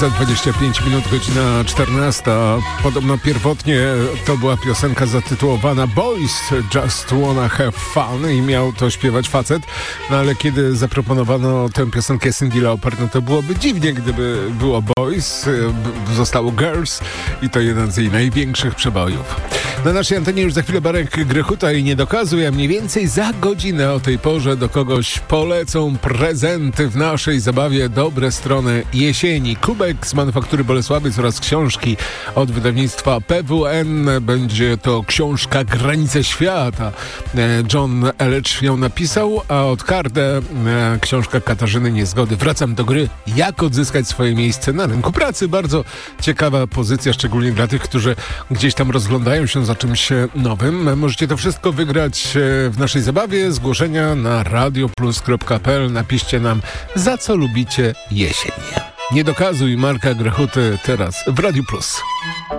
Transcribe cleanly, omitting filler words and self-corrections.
za 25 minut, godzina 14. Podobno pierwotnie to była piosenka zatytułowana Boys Just Wanna Have Fun i miał to śpiewać facet, no ale kiedy zaproponowano tę piosenkę Cyndi Lauper, no to byłoby dziwnie, gdyby było Boys, zostało Girls i to jeden z jej największych przebojów. Na naszej antenie już za chwilę Marek Grechuta i Nie dokazuj, a mniej więcej za godzinę o tej porze do kogoś polecą prezenty w naszej zabawie Dobre strony jesieni. Kubek z Manufaktury Bolesławiec oraz książki od wydawnictwa PWN. Będzie to książka Granice Świata. John Elledge ją napisał, a od Kardę książka Katarzyny Niezgody. Wracam do gry. Jak odzyskać swoje miejsce na rynku pracy. Bardzo ciekawa pozycja, szczególnie dla tych, którzy gdzieś tam rozglądają się za czymś nowym. Możecie to wszystko wygrać w naszej zabawie. Zgłoszenia na radioplus.pl. Napiszcie nam, za co lubicie jesień. Nie dokazuj Marka Grechuty teraz w Radiu Plus.